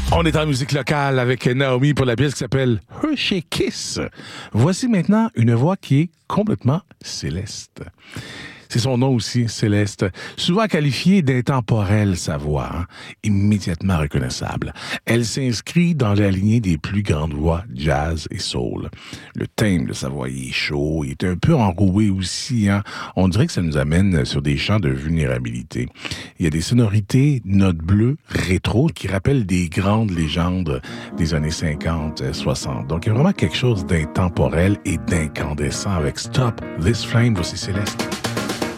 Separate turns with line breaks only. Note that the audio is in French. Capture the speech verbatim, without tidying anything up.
On est en musique locale avec Naomi pour la pièce qui s'appelle Hershey Kiss. Voici maintenant une voix qui est complètement céleste. C'est son nom aussi, Céleste. Souvent qualifiée d'intemporelle, sa voix, hein, immédiatement reconnaissable. Elle s'inscrit dans la lignée des plus grandes voix jazz et soul. Le thème de sa voix est chaud, il est un peu enroué aussi. Hein. On dirait que ça nous amène sur des champs de vulnérabilité. Il y a des sonorités notes bleues, rétro, qui rappellent des grandes légendes des années cinquante, soixante. Donc, il y a vraiment quelque chose d'intemporel et d'incandescent avec Stop This Flame. Voici Céleste.